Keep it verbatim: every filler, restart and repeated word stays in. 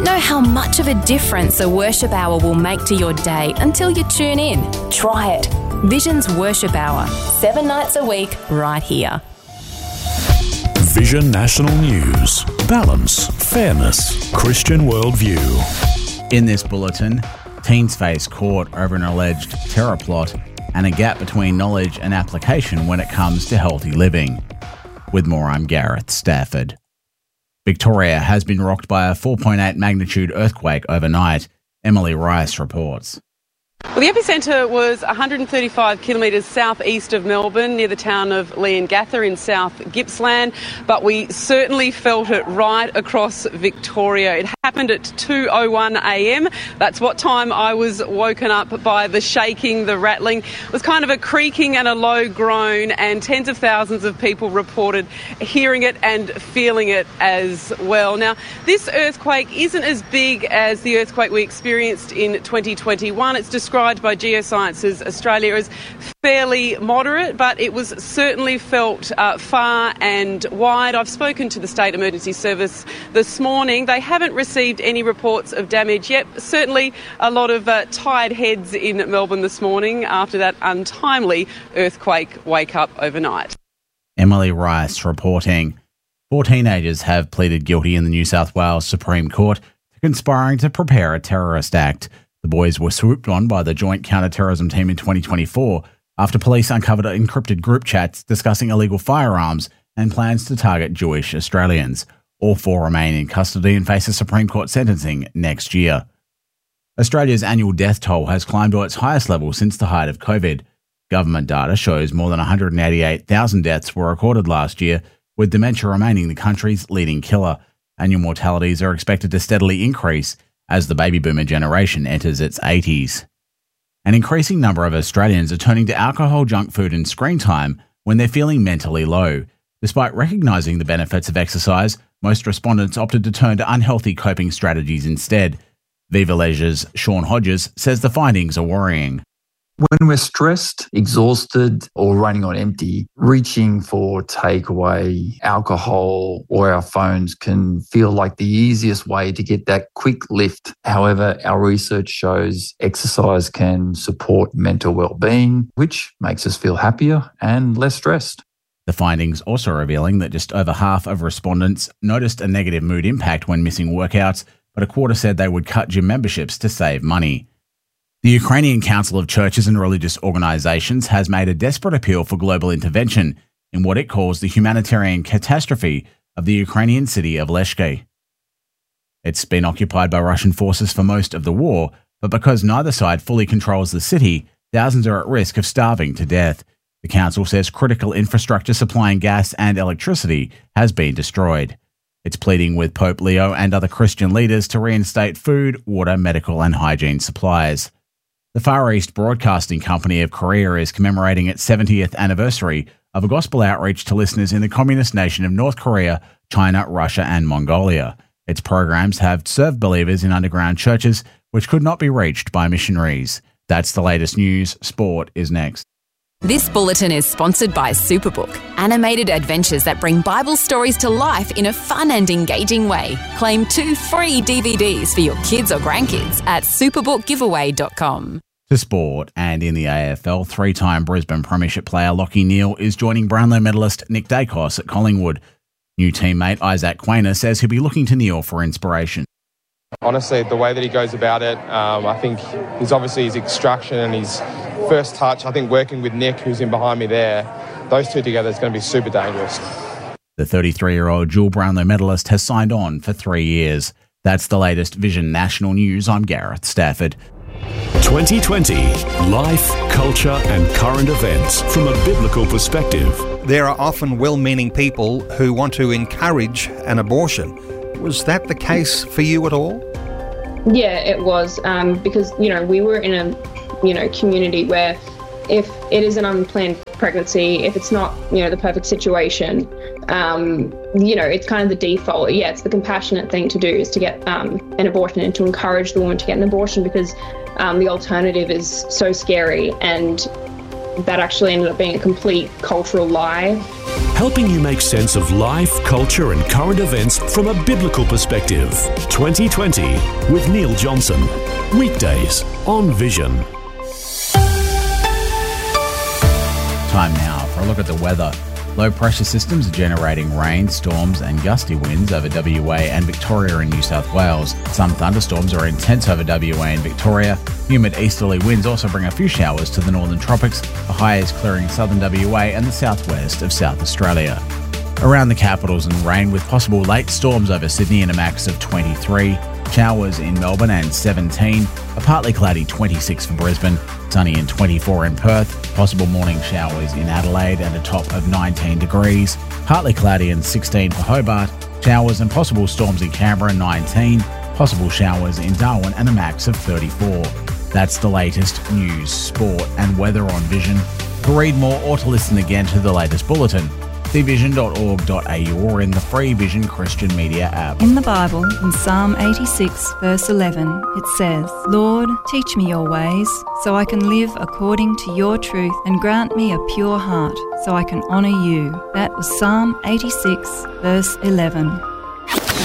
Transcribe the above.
don't know how much of a difference a worship hour will make to your day until you tune in. Try it. Vision's Worship Hour, seven nights a week, right here. Vision National News. Balance, fairness, Christian worldview. In this bulletin, teens face court over an alleged terror plot and a gap between knowledge and application when it comes to healthy living. With more, I'm Gareth Stafford. Victoria has been rocked by a four point eight magnitude earthquake overnight. Emily Rice reports. Well, the epicentre was one hundred thirty-five kilometres southeast of Melbourne, near the town of Leongatha in South Gippsland, but we certainly felt it right across Victoria. It happened at two oh one a m. That's what time I was woken up by the shaking, the rattling. It was kind of a creaking and a low groan, and tens of thousands of people reported hearing it and feeling it as well. Now, this earthquake isn't as big as the earthquake we experienced in twenty twenty-one. It's described by Geosciences Australia as fairly moderate, but it was certainly felt uh, far and wide. I've spoken to the State Emergency Service this morning. They haven't received any reports of damage yet. Certainly a lot of uh, tired heads in Melbourne this morning after that untimely earthquake wake-up overnight. Emily Rice reporting. Four teenagers have pleaded guilty in the New South Wales Supreme Court to conspiring to prepare a terrorist act. The boys were swooped on by the Joint Counter-Terrorism Team in twenty twenty-four after police uncovered encrypted group chats discussing illegal firearms and plans to target Jewish Australians. All four remain in custody and face a Supreme Court sentencing next year. Australia's annual death toll has climbed to its highest level since the height of COVID. Government data shows more than one hundred eighty-eight thousand deaths were recorded last year, with dementia remaining the country's leading killer. Annual mortalities are expected to steadily increase as the baby boomer generation enters its eighties. An increasing number of Australians are turning to alcohol, junk food and screen time when they're feeling mentally low. Despite recognising the benefits of exercise, most respondents opted to turn to unhealthy coping strategies instead. Viva Leisure's Sean Hodges says the findings are worrying. When we're stressed, exhausted, or running on empty, reaching for takeaway, alcohol, or our phones can feel like the easiest way to get that quick lift. However, our research shows exercise can support mental well-being, which makes us feel happier and less stressed. The findings also revealing that just over half of respondents noticed a negative mood impact when missing workouts, but a quarter said they would cut gym memberships to save money. The Ukrainian Council of Churches and Religious Organisations has made a desperate appeal for global intervention in what it calls the humanitarian catastrophe of the Ukrainian city of Lezhky. It's been occupied by Russian forces for most of the war, but because neither side fully controls the city, thousands are at risk of starving to death. The council says critical infrastructure supplying gas and electricity has been destroyed. It's pleading with Pope Leo and other Christian leaders to reinstate food, water, medical and hygiene supplies. The Far East Broadcasting Company of Korea is commemorating its seventieth anniversary of a gospel outreach to listeners in the communist nation of North Korea, China, Russia and Mongolia. Its programs have served believers in underground churches which could not be reached by missionaries. That's the latest news. Sport is next. This bulletin is sponsored by Superbook, animated adventures that bring Bible stories to life in a fun and engaging way. Claim two free D V Ds for your kids or grandkids at superbook giveaway dot com. To sport, and in the A F L, three-time Brisbane Premiership player Lachie Neale is joining Brownlow medalist Nick Dacos at Collingwood. New teammate Isaac Quainer says he'll be looking to Neale for inspiration. Honestly, the way that he goes about it, um, I think he's obviously his extraction and his first touch. I think working with Nick, who's in behind me there, those two together is going to be super dangerous. The thirty-three-year-old dual Brownlow medalist has signed on for three years. That's the latest Vision National News. I'm Gareth Stafford. twenty twenty Life, Culture and Current Events from a Biblical Perspective. There are often well-meaning people who want to encourage an abortion. Was that the case for you at all? Yeah, it was, um, because, you know, we were in a, you know, community where if it is an unplanned pregnancy, if it's not, you know, the perfect situation, um, you know, it's kind of the default. Yeah, it's the compassionate thing to do is to get um, an abortion and to encourage the woman to get an abortion because um, the alternative is so scary, and that actually ended up being a complete cultural lie. helping you make sense of life, culture and current events from a biblical perspective. twenty twenty with Neil Johnson. Weekdays on Vision. Time now for a look at the weather. Low pressure systems are generating rain, storms and gusty winds over W A and Victoria in New South Wales. Some thunderstorms are intense over W A and Victoria. Humid easterly winds also bring a few showers to the northern tropics. The high is clearing southern W A and the southwest of South Australia. Around the capitals and rain with possible late storms over Sydney and a max of twenty-three. Showers in Melbourne and seventeen. A partly cloudy twenty-six for Brisbane. Sunny and twenty-four in Perth. Possible morning showers in Adelaide and a top of nineteen degrees. Partly cloudy and sixteen for Hobart. Showers and possible storms in Canberra, nineteen. Possible showers in Darwin and a max of thirty-four. That's the latest news, sport and weather on Vision. To read more or to listen again to the latest bulletin, see vision dot org dot a u or in the free Vision Christian Media app. In the Bible, in Psalm eighty-six, verse eleven, it says, "Lord, teach me your ways, so I can live according to your truth, and grant me a pure heart, so I can honour you." That was Psalm eighty-six, verse eleven.